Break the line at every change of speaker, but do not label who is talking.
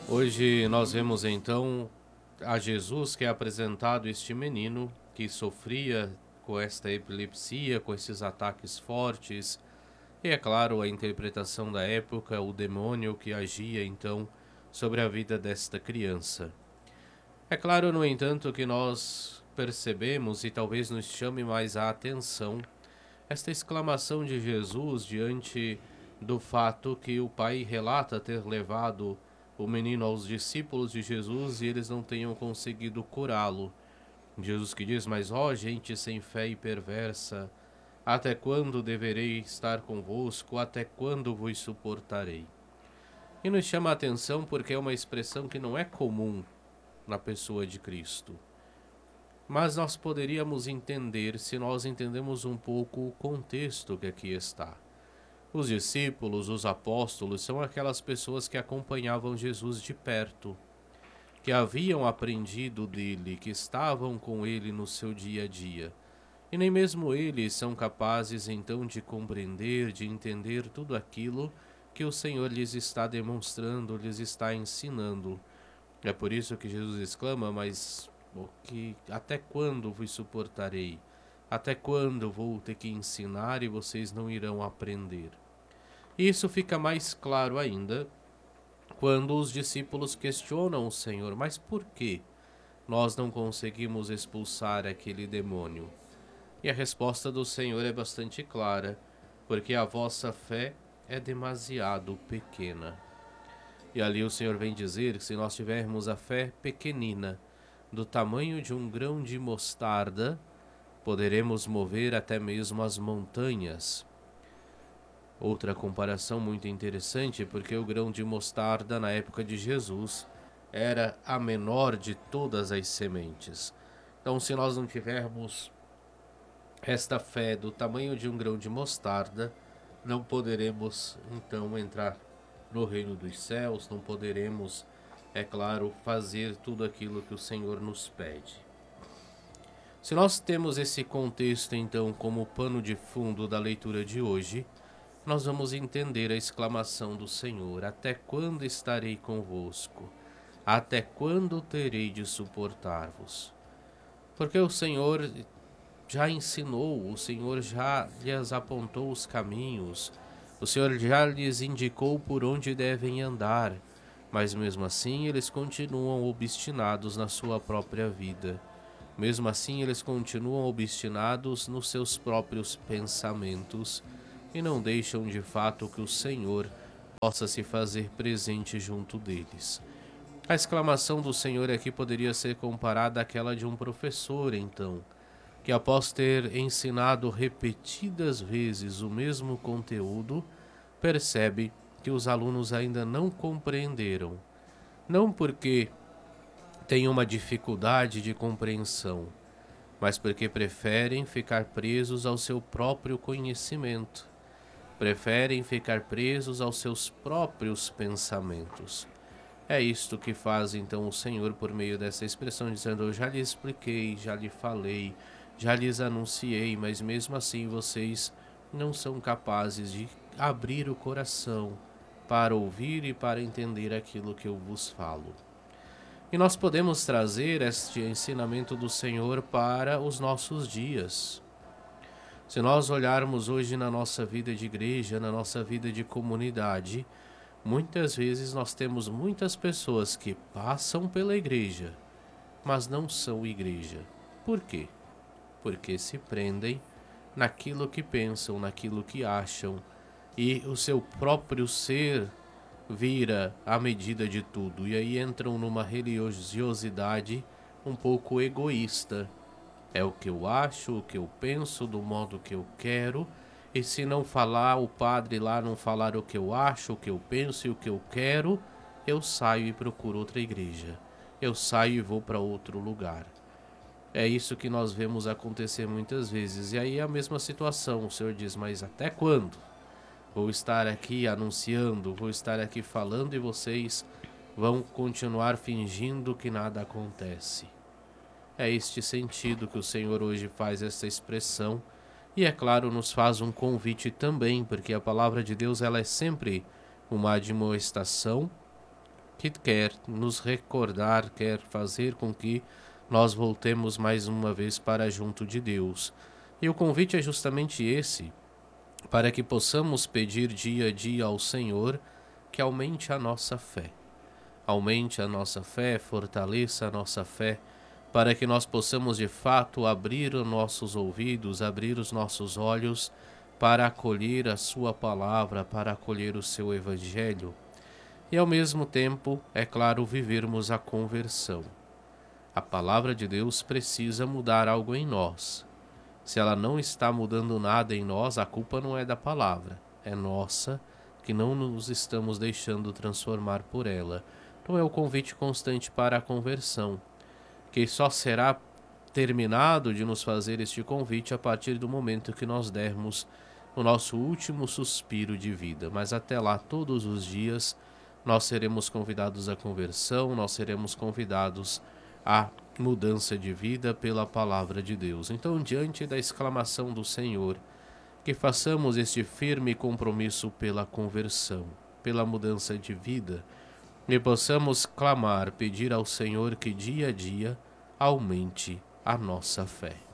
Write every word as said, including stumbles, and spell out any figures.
Hoje nós vemos então a Jesus que é apresentado este menino que sofria com esta epilepsia, com esses ataques fortes. E é claro, a interpretação da época, o demônio que agia então sobre a vida desta criança. É claro, no entanto, que nós percebemos e talvez nos chame mais a atenção esta exclamação de Jesus diante do fato que o pai relata ter levado o menino aos discípulos de Jesus e eles não tenham conseguido curá-lo. Jesus que diz: mas ó gente sem fé e perversa, até quando deverei estar convosco? Até quando vos suportarei? E nos chama a atenção porque é uma expressão que não é comum na pessoa de Cristo. Mas nós poderíamos entender se nós entendemos um pouco o contexto que aqui está. Os discípulos, os apóstolos, são aquelas pessoas que acompanhavam Jesus de perto, que haviam aprendido dele, que estavam com ele no seu dia a dia. E nem mesmo eles são capazes então de compreender, de entender tudo aquilo que o Senhor lhes está demonstrando, lhes está ensinando. É por isso que Jesus exclama: mas que, até quando vos suportarei? Até quando vou ter que ensinar e vocês não irão aprender? E isso fica mais claro ainda quando os discípulos questionam o Senhor: mas por que nós não conseguimos expulsar aquele demônio? E a resposta do Senhor é bastante clara: porque a vossa fé é demasiado pequena. E ali o Senhor vem dizer que se nós tivermos a fé pequenina, do tamanho de um grão de mostarda, poderemos mover até mesmo as montanhas. Outra comparação muito interessante, porque o grão de mostarda na época de Jesus era a menor de todas as sementes. Então, se nós não tivermos esta fé do tamanho de um grão de mostarda, não poderemos então entrar no reino dos céus, não poderemos, é claro, fazer tudo aquilo que o Senhor nos pede. Se nós temos esse contexto então como pano de fundo da leitura de hoje, nós vamos entender a exclamação do Senhor: até quando estarei convosco? Até quando terei de suportar-vos? Porque o Senhor já ensinou, o Senhor já lhes apontou os caminhos, o Senhor já lhes indicou por onde devem andar, mas mesmo assim eles continuam obstinados na sua própria vida. Mesmo assim eles continuam obstinados nos seus próprios pensamentos e não deixam de fato que o Senhor possa se fazer presente junto deles. A exclamação do Senhor aqui poderia ser comparada àquela de um professor, então, que após ter ensinado repetidas vezes o mesmo conteúdo, percebe que os alunos ainda não compreenderam. Não porque têm uma dificuldade de compreensão, mas porque preferem ficar presos ao seu próprio conhecimento. Preferem ficar presos aos seus próprios pensamentos. É isto que faz então o Senhor por meio dessa expressão, dizendo: eu já lhe expliquei, já lhe falei, já lhes anunciei, mas mesmo assim vocês não são capazes de abrir o coração para ouvir e para entender aquilo que eu vos falo. E nós podemos trazer este ensinamento do Senhor para os nossos dias. Se nós olharmos hoje na nossa vida de igreja, na nossa vida de comunidade, muitas vezes nós temos muitas pessoas que passam pela igreja, mas não são igreja. Por quê? Porque se prendem naquilo que pensam, naquilo que acham, e o seu próprio ser vira a medida de tudo, e aí entram numa religiosidade um pouco egoísta. É o que eu acho, o que eu penso, do modo que eu quero, e se não falar, o padre lá não falar o que eu acho, o que eu penso e o que eu quero, eu saio e procuro outra igreja. Eu saio e vou para outro lugar. É isso que nós vemos acontecer muitas vezes. E aí é a mesma situação. O Senhor diz: mas até quando? Vou estar aqui anunciando, vou estar aqui falando e vocês vão continuar fingindo que nada acontece. É este sentido que o Senhor hoje faz essa expressão. E é claro, nos faz um convite também, porque a palavra de Deus ela é sempre uma admoestação, que quer nos recordar, quer fazer com que nós voltemos mais uma vez para junto de Deus. E o convite é justamente esse, para que possamos pedir dia a dia ao Senhor que aumente a nossa fé. Aumente a nossa fé, fortaleça a nossa fé, para que nós possamos de fato abrir os nossos ouvidos, abrir os nossos olhos para acolher a sua palavra, para acolher o seu evangelho. E ao mesmo tempo, é claro, vivermos a conversão. A palavra de Deus precisa mudar algo em nós. Se ela não está mudando nada em nós, a culpa não é da palavra, é nossa, que não nos estamos deixando transformar por ela. Então é o convite constante para a conversão, que só será terminado de nos fazer este convite a partir do momento que nós dermos o nosso último suspiro de vida. Mas até lá, todos os dias, nós seremos convidados à conversão, nós seremos convidados à mudança de vida pela palavra de Deus. Então, diante da exclamação do Senhor, que façamos este firme compromisso pela conversão, pela mudança de vida, e possamos clamar, pedir ao Senhor que dia a dia aumente a nossa fé.